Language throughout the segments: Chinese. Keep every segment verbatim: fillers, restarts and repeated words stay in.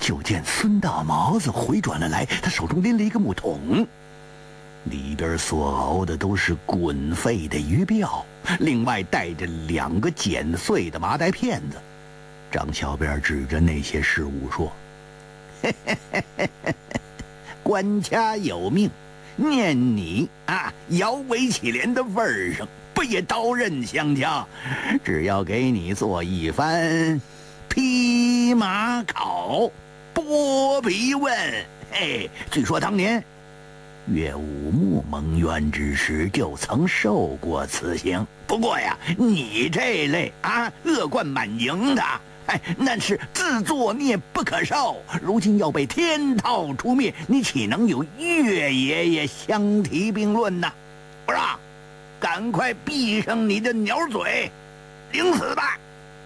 就见孙大毛子回转了来，他手中拎了一个木桶，里边所熬的都是滚沸的鱼鳔，另外带着两个剪碎的麻袋片子。张小辫指着那些事物说：“嘿嘿嘿嘿嘿，官家有命，念你啊摇尾乞怜的份上，不也刀刃相加，只要给你做一番披麻烤、剥皮问。嘿，据说当年岳武穆蒙冤之时就曾受过此刑。不过呀，你这类啊恶贯满盈的，哎，那是自作孽不可受。如今要被天道出灭，你岂能有岳爷爷相提并论呢？不是，赶快闭上你的鸟嘴，领死吧！”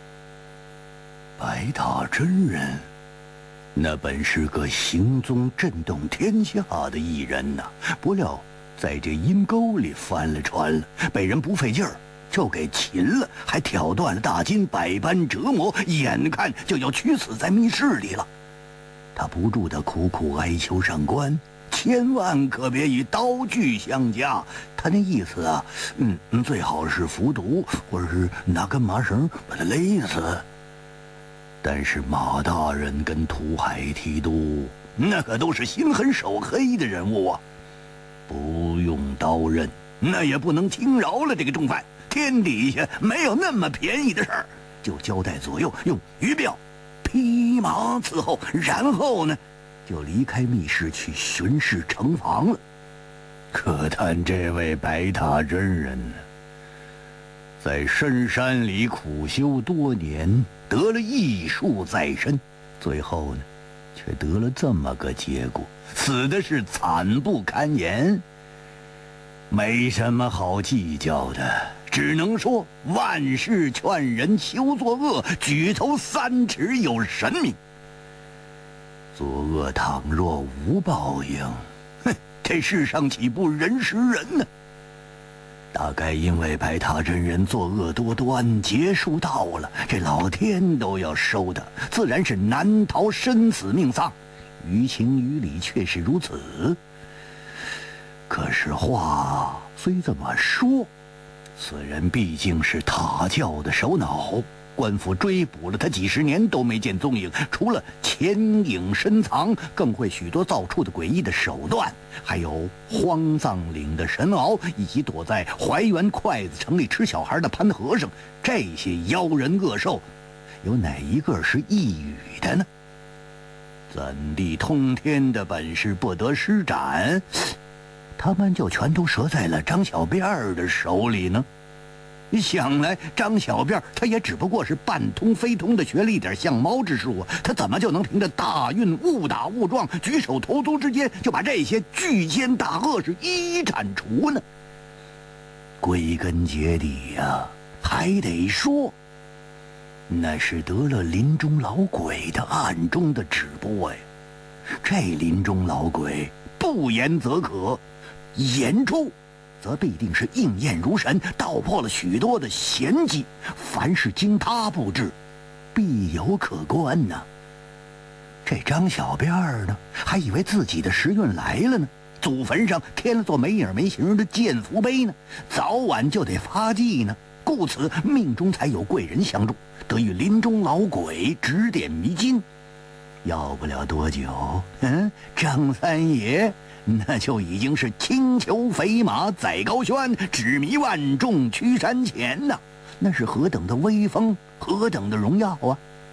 白大真人，那本是个行踪震动天下的艺人呐，不料在这阴沟里翻了船了，被人不费劲儿就给擒了，还挑断了大筋，百般折磨，眼看就要屈死在密室里了。他不住地苦苦哀求上官，千万可别与刀具相加。他那意思啊，嗯，最好是服毒，或者是拿根麻绳把他勒死。但是马大人跟土海提督那可都是心狠手黑的人物啊，不用刀刃，那也不能轻饶了这个重犯。天底下没有那么便宜的事儿，就交代左右用鱼鳔披麻伺候，然后呢就离开密室去巡视城防了。可叹这位白塔真人呢，在深山里苦修多年，得了艺术在身，最后呢却得了这么个结果，死的是惨不堪言。没什么好计较的，只能说万事劝人休作恶，举头三尺有神明。作恶倘若无报应，哼，这世上岂不人食人呢？大概因为白塔真人作恶多端，劫数到了，这老天都要收他，自然是难逃生死命丧。于情于理却是如此。可是话虽这么说，此人毕竟是塔教的首脑，官府追捕了他几十年都没见踪影，除了潜影深藏，更会许多造处的诡异的手段，还有荒藏岭的神鳌，以及躲在怀原筷子城里吃小孩的潘和尚，这些妖人恶兽，有哪一个是一语的呢？怎地通天的本事不得施展，他们就全都折在了张小辫儿的手里呢？想来张小辫他也只不过是半通非通的学了一点相猫之术啊，他怎么就能凭着大运误打误撞，举手投足之间就把这些巨奸大恶是一一铲除呢？归根结底呀、啊，还得说那是得了林中老鬼的暗中的指拨呀。这林中老鬼不言则可，言出则必定是应验如神，道破了许多的玄机，凡是经他布置，必有可观呢。这张小辫儿呢，还以为自己的时运来了呢，祖坟上添了座没影没形的建福碑呢，早晚就得发迹呢，故此命中才有贵人相助，得与林中老鬼指点迷津。要不了多久，嗯，张三爷那就已经是轻裘肥马载高轩，指迷万众驱山前呐，那是何等的威风，何等的荣耀啊！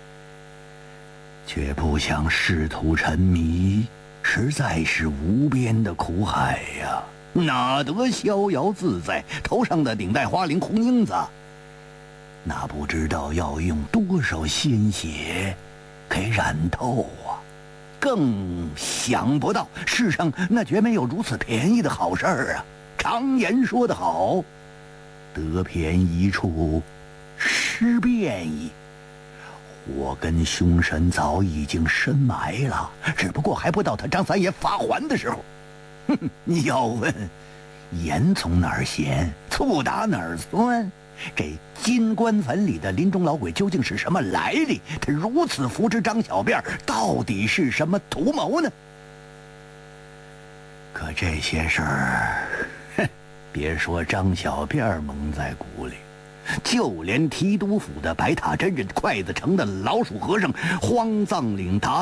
却不想仕途沉迷，实在是无边的苦海呀、啊，哪得逍遥自在？头上的顶戴花翎红缨子，那不知道要用多少鲜血给染透啊！更想不到世上那绝没有如此便宜的好事儿啊！常言说得好，得便宜处失便宜。祸根凶神早已经深埋了，只不过还不到他张三爷发还的时候。哼，你要问盐从哪儿咸，醋打哪儿酸， 这金棺坟里的林中老鬼究竟是什么来历？他如此扶持张小辫，到底是什么图谋呢？可这些事儿，哼，别说张小辫蒙在鼓里，就连提督府的白塔真人、筷子城的老鼠和尚、荒藏岭达